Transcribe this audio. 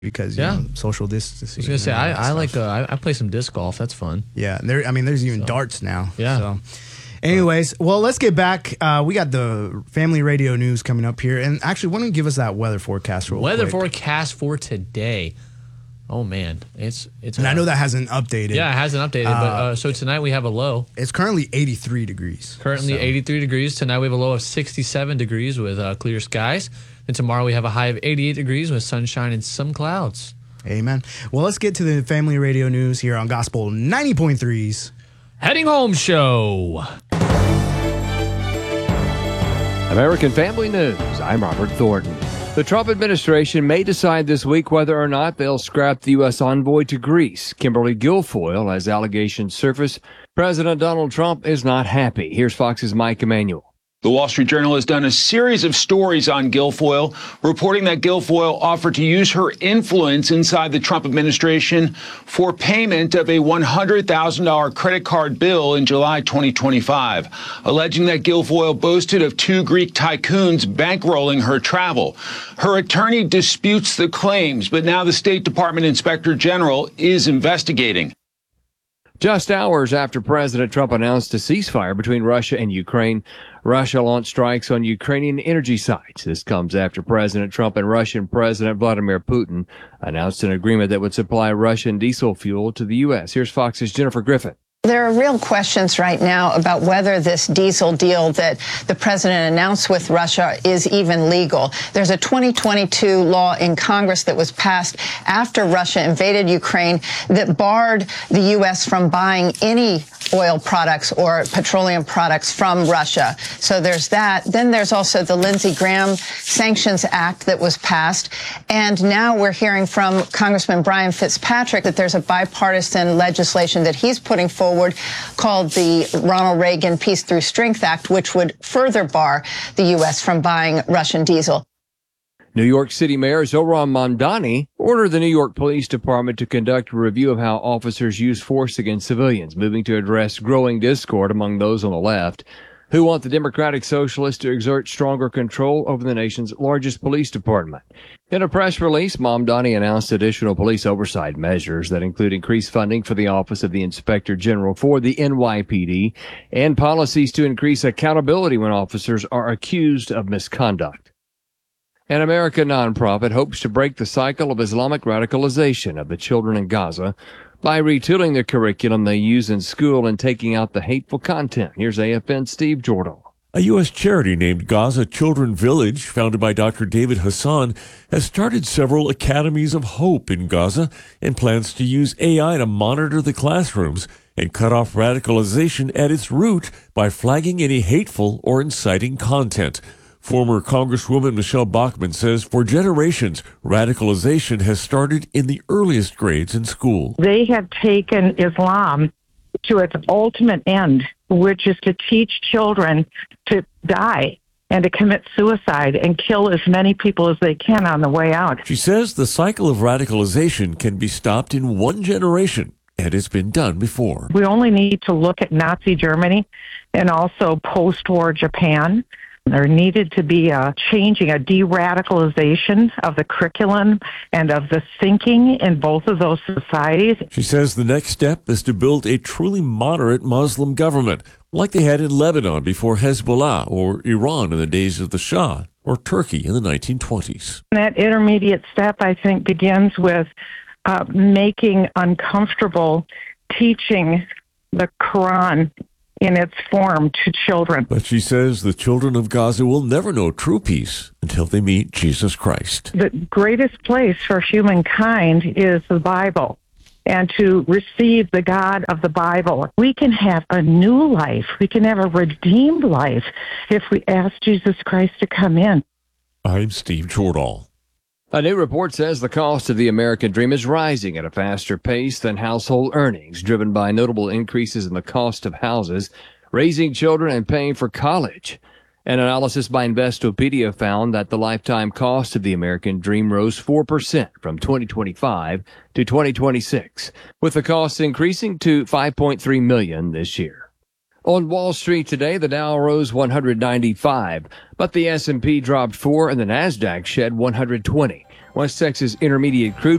because social distancing. I was gonna say I play some disc golf. That's fun. Yeah, there's even darts now. Yeah. So. Anyways, well, let's get back. We got the family radio news coming up here, and actually, why don't you give us that weather forecast real quick? Weather forecast for today. Oh man, it's. And I know that hasn't updated. Yeah, it hasn't updated. But so tonight we have a low. It's currently 83 degrees. 83 degrees. Tonight we have a low of 67 degrees with clear skies. And tomorrow we have a high of 88 degrees with sunshine and some clouds. Amen. Well, let's get to the family radio news here on Gospel 90.3's Heading Home Show. American Family News. I'm Robert Thornton. The Trump administration may decide this week whether or not they'll scrap the U.S. envoy to Greece, Kimberly Guilfoyle, as allegations surface. President Donald Trump is not happy. Here's Fox's Mike Emanuel. The Wall Street Journal has done a series of stories on Guilfoyle, reporting that Guilfoyle offered to use her influence inside the Trump administration for payment of a $100,000 credit card bill in July 2025, alleging that Guilfoyle boasted of two Greek tycoons bankrolling her travel. Her attorney disputes the claims, but now the State Department Inspector General is investigating. Just hours after President Trump announced a ceasefire between Russia and Ukraine, Russia launched strikes on Ukrainian energy sites. This comes after President Trump and Russian President Vladimir Putin announced an agreement that would supply Russian diesel fuel to the U.S. Here's Fox's Jennifer Griffin. There are real questions right now about whether this diesel deal that the president announced with Russia is even legal. There's a 2022 law in Congress that was passed after Russia invaded Ukraine that barred the U.S. from buying any oil products or petroleum products from Russia. So there's that. Then there's also the Lindsey Graham Sanctions Act that was passed. And now we're hearing from Congressman Brian Fitzpatrick that there's a bipartisan legislation that he's putting forward called the Ronald Reagan Peace Through Strength Act, which would further bar the U.S. from buying Russian diesel. New York City Mayor Zohran Mamdani ordered the New York Police Department to conduct a review of how officers use force against civilians, moving to address growing discord among those on the left who want the Democratic Socialists to exert stronger control over the nation's largest police department. In a press release, Mamdani announced additional police oversight measures that include increased funding for the Office of the Inspector General for the NYPD and policies to increase accountability when officers are accused of misconduct. An American nonprofit hopes to break the cycle of Islamic radicalization of the children in Gaza by retooling the curriculum they use in school and taking out the hateful content. Here's AFN's Steve Jordal. A U.S. charity named Gaza Children Village, founded by Dr. David Hassan, has started several academies of hope in Gaza and plans to use AI to monitor the classrooms and cut off radicalization at its root by flagging any hateful or inciting content. Former Congresswoman Michelle Bachmann says for generations, radicalization has started in the earliest grades in school. They have taken Islam to its ultimate end, which is to teach children to die and to commit suicide and kill as many people as they can on the way out. She says the cycle of radicalization can be stopped in one generation, and it's been done before. We only need to look at Nazi Germany and also post-war Japan. There needed to be a changing, a de-radicalization of the curriculum and of the thinking in both of those societies. She says the next step is to build a truly moderate Muslim government, like they had in Lebanon before Hezbollah, or Iran in the days of the Shah, or Turkey in the 1920s. That intermediate step, I think, begins with making uncomfortable teaching the Quran in its form to children. But she says the children of Gaza will never know true peace until they meet Jesus Christ. The greatest place for humankind is the Bible, and to receive the God of the Bible. We can have a new life. We can have a redeemed life if we ask Jesus Christ to come in. I'm Steve Jordal. A new report says the cost of the American dream is rising at a faster pace than household earnings, driven by notable increases in the cost of houses, raising children, and paying for college. An analysis by Investopedia found that the lifetime cost of the American dream rose 4% from 2025 to 2026, with the cost increasing to $5.3 million this year. On Wall Street today, the Dow rose 195, but the S&P dropped 4 and the Nasdaq shed 120. West Texas Intermediate Crude